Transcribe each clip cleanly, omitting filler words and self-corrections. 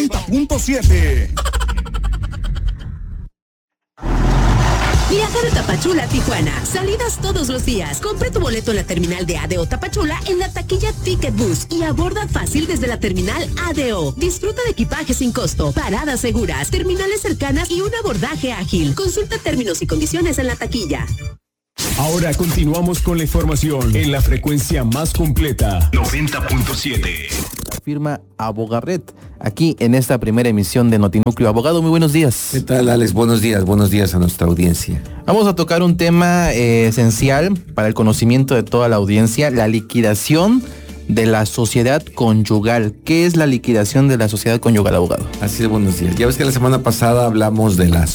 90.7. Viaja de Tapachula a Tijuana. Salidas todos los días. Compre tu boleto en la terminal de ADO Tapachula en la taquilla Ticket Bus y aborda fácil desde la terminal ADO. Disfruta de equipaje sin costo, paradas seguras, terminales cercanas y un abordaje ágil. Consulta términos y condiciones en la taquilla. Ahora continuamos con la información en la frecuencia más completa. 90.7. Firma Abogarret, aquí en esta primera emisión de Notinúcleo. Abogado, muy buenos días. ¿Qué tal, Alex? Buenos días a nuestra audiencia. Vamos a tocar un tema esencial para el conocimiento de toda la audiencia, la liquidación de la sociedad conyugal. ¿Qué es la liquidación de la sociedad conyugal, abogado? Así es, buenos días. Ya ves que la semana pasada hablamos de la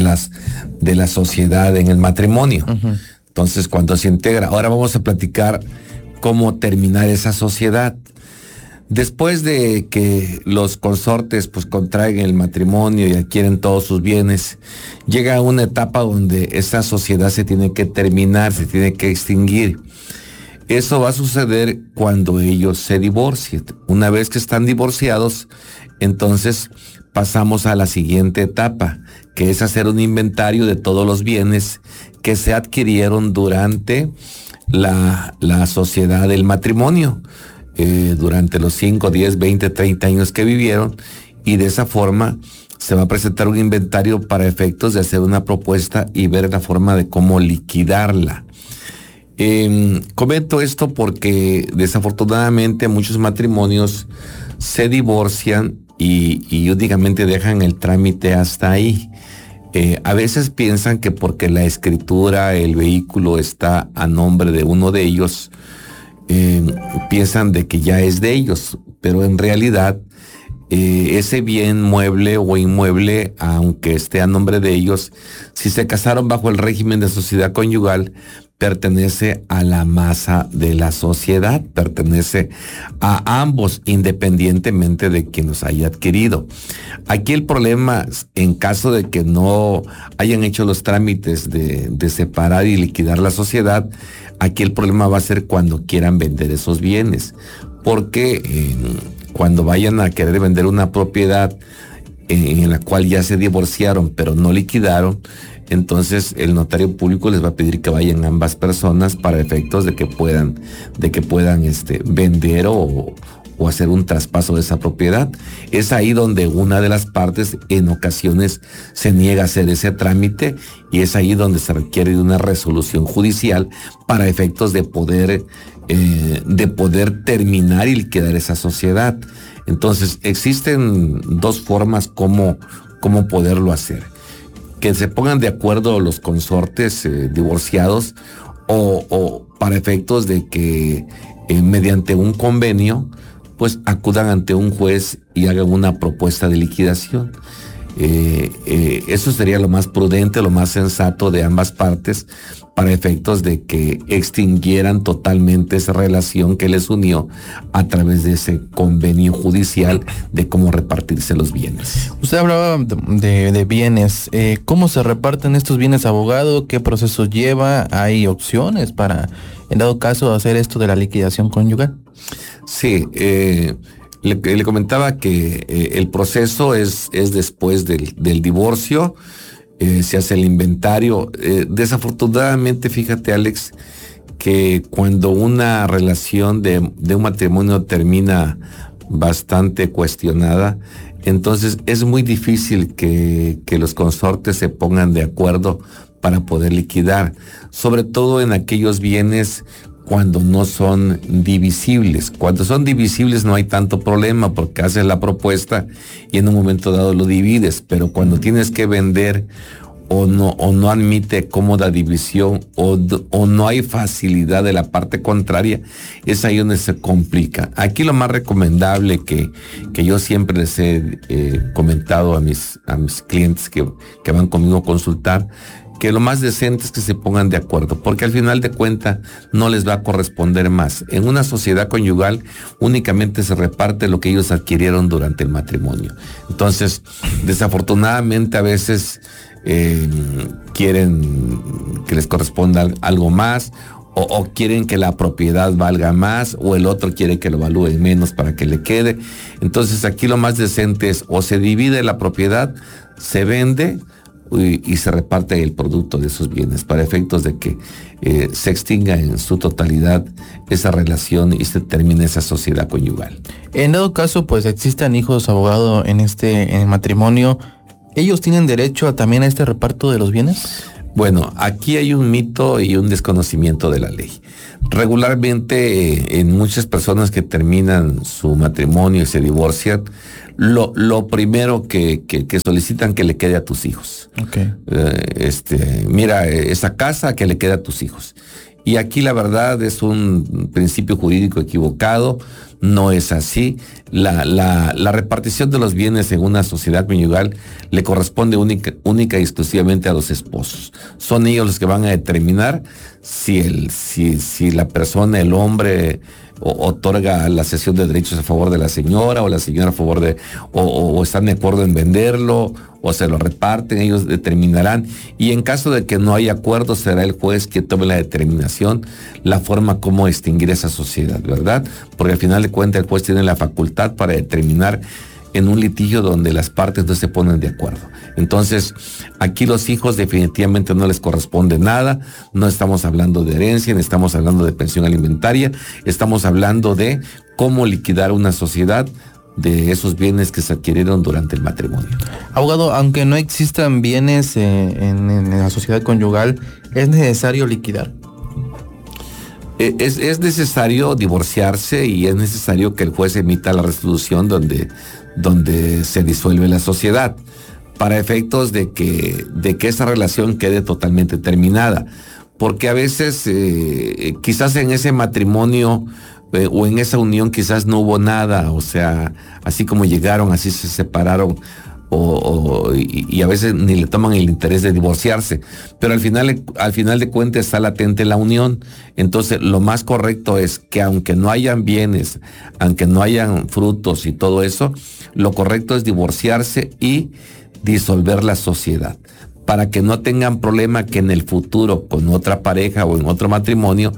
sociedad en el matrimonio. Uh-huh. Entonces, cuando se integra, ahora vamos a platicar cómo terminar esa sociedad. Después de que los consortes pues contraigan el matrimonio y adquieren todos sus bienes, llega una etapa donde esa sociedad se tiene que terminar, se tiene que extinguir. Eso va a suceder cuando ellos se divorcien. Una vez que están divorciados, entonces pasamos a la siguiente etapa, que es hacer un inventario de todos los bienes que se adquirieron durante la sociedad del matrimonio. Durante los 5, 10, 20, 30 años que vivieron, y de esa forma se va a presentar un inventario para efectos de hacer una propuesta y ver la forma de cómo liquidarla. Comento esto porque desafortunadamente muchos matrimonios se divorcian y únicamente dejan el trámite hasta ahí. A veces piensan que porque la escritura, el vehículo está a nombre de uno de ellos, piensan de que ya es de ellos, pero en realidad ese bien mueble o inmueble, aunque esté a nombre de ellos, si se casaron bajo el régimen de sociedad conyugal, pertenece a la masa de la sociedad, pertenece a ambos, independientemente de quien los haya adquirido. Aquí el problema, en caso de que no hayan hecho los trámites de separar y liquidar la sociedad, aquí el problema va a ser cuando quieran vender esos bienes, porque cuando vayan a querer vender una propiedad en la cual ya se divorciaron pero no liquidaron, entonces el notario público les va a pedir que vayan ambas personas para efectos de que puedan vender o hacer un traspaso de esa propiedad. Es ahí donde una de las partes en ocasiones se niega a hacer ese trámite, y es ahí donde se requiere de una resolución judicial para efectos de poder terminar y liquidar esa sociedad. Entonces existen dos formas cómo poderlo hacer: que se pongan de acuerdo los consortes divorciados, o para efectos de que mediante un convenio pues acudan ante un juez y hagan una propuesta de liquidación. Eso sería lo más prudente, lo más sensato de ambas partes, para efectos de que extinguieran totalmente esa relación que les unió a través de ese convenio judicial de cómo repartirse los bienes. Usted hablaba de bienes. ¿Cómo se reparten estos bienes, abogado? ¿Qué proceso lleva? ¿Hay opciones para, en dado caso, hacer esto de la liquidación conyugal? Sí, le comentaba que el proceso es después del divorcio. Se hace el inventario. Desafortunadamente, fíjate, Alex, que cuando una relación de un matrimonio termina bastante cuestionada, entonces es muy difícil que los consortes se pongan de acuerdo para poder liquidar, sobre todo en aquellos bienes cuando no son divisibles. Cuando son divisibles no hay tanto problema, porque haces la propuesta y en un momento dado lo divides, pero cuando tienes que vender o no admite cómoda división o no hay facilidad de la parte contraria, es ahí donde se complica. Aquí lo más recomendable que yo siempre les he comentado a mis clientes que van conmigo a consultar, que lo más decente es que se pongan de acuerdo, porque al final de cuentas no les va a corresponder más. En una sociedad conyugal únicamente se reparte lo que ellos adquirieron durante el matrimonio. Entonces, desafortunadamente a veces quieren que les corresponda algo más, o quieren que la propiedad valga más, o el otro quiere que lo valúe menos para que le quede. Entonces aquí lo más decente es o se divide la propiedad, se vende y se reparte el producto de esos bienes para efectos de que se extinga en su totalidad esa relación y se termine esa sociedad conyugal. En dado caso, pues existan hijos, abogado, en el matrimonio, ¿ellos tienen derecho también a este reparto de los bienes? Bueno, aquí hay un mito y un desconocimiento de la ley. Regularmente en muchas personas que terminan su matrimonio y se divorcian, lo primero que solicitan que le quede a tus hijos. Okay. Mira, esa casa que le quede a tus hijos. Y aquí la verdad es un principio jurídico equivocado, no es así. La repartición de los bienes en una sociedad conyugal le corresponde única y exclusivamente a los esposos. Son ellos los que van a determinar si la persona, el hombre, otorga la cesión de derechos a favor de la señora, o la señora a favor de, o están de acuerdo en venderlo, o se lo reparten, ellos determinarán. Y en caso de que no haya acuerdo, será el juez quien tome la determinación, la forma como extinguir esa sociedad, ¿verdad? Porque al final de cuentas el juez tiene la facultad para determinar en un litigio donde las partes no se ponen de acuerdo. Entonces, aquí los hijos definitivamente no les corresponde nada, no estamos hablando de herencia, ni estamos hablando de pensión alimentaria, estamos hablando de cómo liquidar una sociedad de esos bienes que se adquirieron durante el matrimonio. Abogado, aunque no existan bienes en la sociedad conyugal, ¿es necesario liquidar? Es necesario divorciarse y es necesario que el juez emita la resolución donde se disuelve la sociedad, para efectos de que esa relación quede totalmente terminada. Porque a veces, quizás en ese matrimonio o en esa unión quizás no hubo nada, o sea, así como llegaron, así se separaron, y a veces ni le toman el interés de divorciarse, pero al final de cuentas está latente la unión. Entonces lo más correcto es que aunque no hayan bienes, aunque no hayan frutos y todo eso, lo correcto es divorciarse y disolver la sociedad, para que no tengan problema que en el futuro con otra pareja o en otro matrimonio,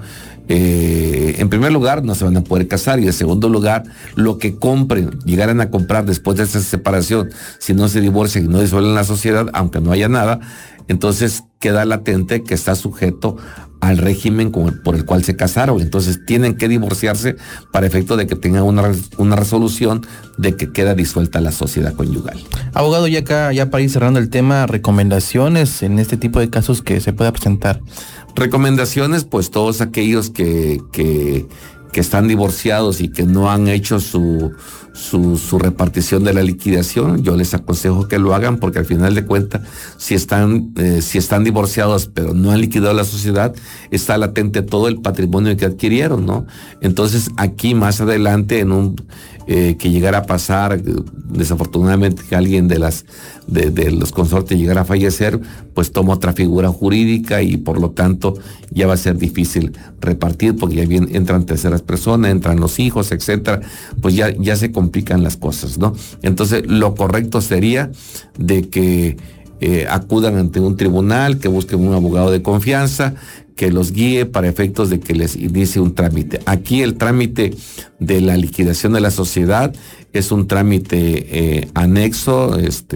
en primer lugar no se van a poder casar, y en segundo lugar lo que compren, llegaran a comprar después de esa separación, si no se divorcian y no disuelven la sociedad, aunque no haya nada, entonces queda latente que está sujeto al régimen por el cual se casaron. Entonces tienen que divorciarse para efecto de que tengan una resolución de que queda disuelta la sociedad conyugal. Abogado, ya para ir cerrando el tema, recomendaciones en este tipo de casos que se pueda presentar. Recomendaciones, pues todos aquellos que están divorciados y que no han hecho su repartición de la liquidación, yo les aconsejo que lo hagan, porque al final de cuentas, si están divorciados pero no han liquidado la sociedad, está latente todo el patrimonio que adquirieron, ¿no? Entonces aquí más adelante que llegara a pasar, desafortunadamente, que alguien de los consortes llegara a fallecer, pues toma otra figura jurídica y por lo tanto ya va a ser difícil repartir, porque ya bien entran terceras personas, entran los hijos, etcétera, pues ya se complican las cosas, ¿no? Entonces lo correcto sería de que acudan ante un tribunal, que busquen un abogado de confianza, que los guíe para efectos de que les inicie un trámite. Aquí el trámite de la liquidación de la sociedad es un trámite anexo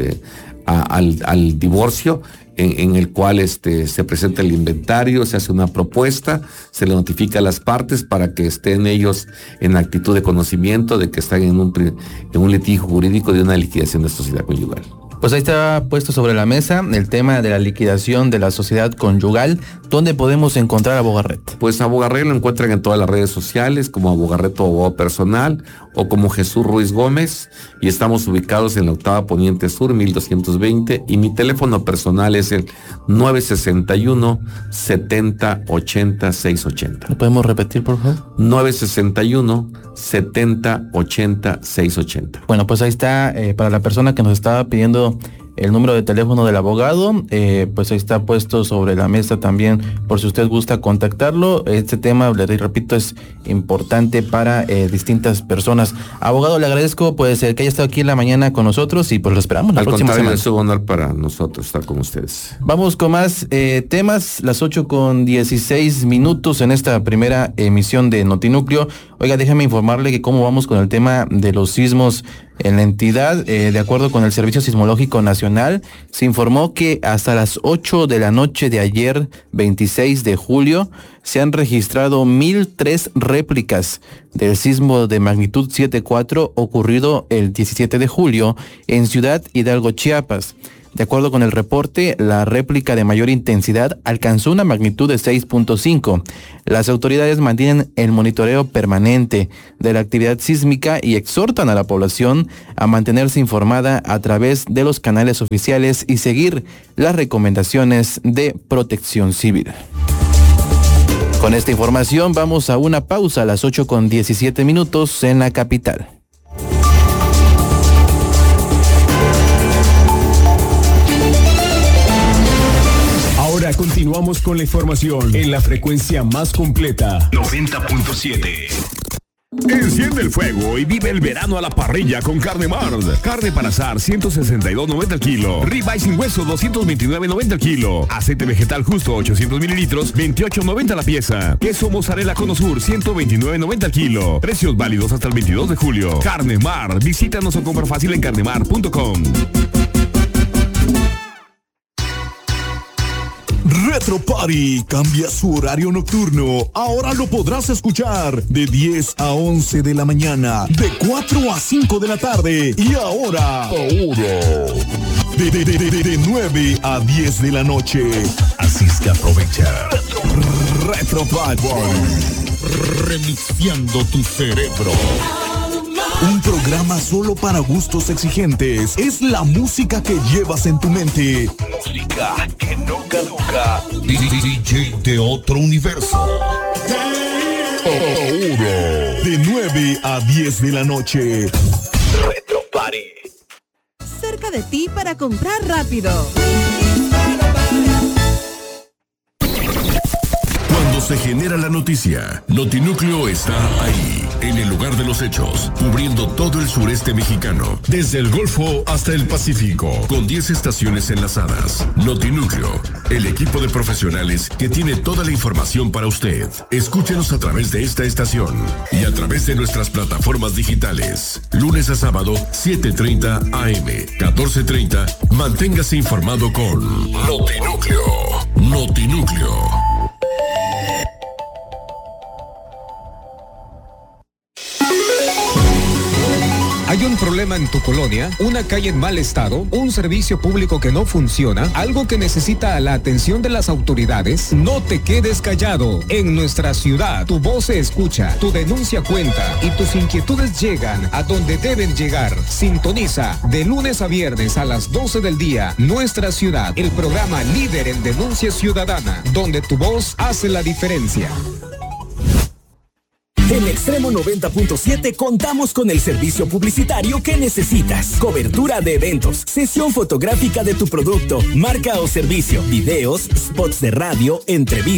al divorcio, en el cual se presenta el inventario, se hace una propuesta, se le notifica a las partes para que estén ellos en actitud de conocimiento de que están en un litigio jurídico de una liquidación de sociedad conyugal. Pues ahí está puesto sobre la mesa el tema de la liquidación de la sociedad conyugal. ¿Dónde podemos encontrar a Abogarret? Pues a Abogarret lo encuentran en todas las redes sociales, como Abogarret o Abogado Personal, o como Jesús Ruiz Gómez, y estamos ubicados en la Octava Poniente Sur, 1220, y mi teléfono personal es el 961-70-80-680. ¿Lo podemos repetir, por favor? 961-70-80-680. Bueno, pues ahí está, para la persona que nos estaba pidiendo el número de teléfono del abogado, pues ahí está puesto sobre la mesa también, por si usted gusta contactarlo. Este tema, le repito, es importante para distintas personas. Abogado, le agradezco pues que haya estado aquí en la mañana con nosotros y pues lo esperamos la próxima semana. Es un honor para nosotros estar con ustedes. Vamos con más temas, las 8:16 en esta primera emisión de Notinúcleo. Oiga, déjame informarle que cómo vamos con el tema de los sismos en la entidad. De acuerdo con el Servicio Sismológico Nacional, se informó que hasta las 8 de la noche de ayer, 26 de julio, se han registrado 1,003 réplicas del sismo de magnitud 7.4 ocurrido el 17 de julio en Ciudad Hidalgo, Chiapas. De acuerdo con el reporte, la réplica de mayor intensidad alcanzó una magnitud de 6.5. Las autoridades mantienen el monitoreo permanente de la actividad sísmica y exhortan a la población a mantenerse informada a través de los canales oficiales y seguir las recomendaciones de Protección Civil. Con esta información vamos a una pausa a las 8:17 en la capital. Ahora continuamos con la información en la frecuencia más completa, 90.7. Enciende el fuego y vive el verano a la parrilla con Carne Mart. Carne para asar, 162.90 el kilo. Ribeye sin hueso, 229.90 el kilo. Aceite vegetal justo, 800 mililitros, 28.90 la pieza. Queso mozzarella Cono Sur, 129.90 el kilo. Precios válidos hasta el 22 de julio. Carne Mart. Visítanos o compra fácil en carnemart.com. Retro Party cambia su horario nocturno. Ahora lo podrás escuchar de 10 a 11 de la mañana, de 4 a 5 de la tarde y ahora de 9 a 10 de la noche. Así es que aprovecha. Retro Party. Remixeando tu cerebro. Un programa solo para gustos exigentes. Es la música que llevas en tu mente. Música que no caduca. DJ de otro universo. De 9 a 10 de la noche. Retro Party. Cerca de ti para comprar rápido. Cuando se genera la noticia, Notinúcleo está ahí, en el lugar de los hechos, cubriendo todo el sureste mexicano, desde el Golfo hasta el Pacífico, con 10 estaciones enlazadas. Notinúcleo, el equipo de profesionales que tiene toda la información para usted. Escúchenos a través de esta estación y a través de nuestras plataformas digitales. Lunes a sábado, 7:30 AM, 14:30. Manténgase informado con Notinúcleo. Notinúcleo. ¿Hay un problema en tu colonia? ¿Una calle en mal estado? ¿Un servicio público que no funciona? ¿Algo que necesita la atención de las autoridades? No te quedes callado. En nuestra ciudad, tu voz se escucha, tu denuncia cuenta y tus inquietudes llegan a donde deben llegar. Sintoniza de lunes a viernes a las 12 del día, Nuestra Ciudad, el programa líder en denuncia ciudadana, donde tu voz hace la diferencia. En Extremo 90.7 contamos con el servicio publicitario que necesitas. Cobertura de eventos, sesión fotográfica de tu producto, marca o servicio, videos, spots de radio, entrevistas.